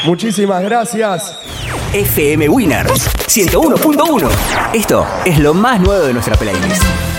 Muchísimas gracias. FM Winners 101.1. Esto es lo más nuevo de nuestra playlist.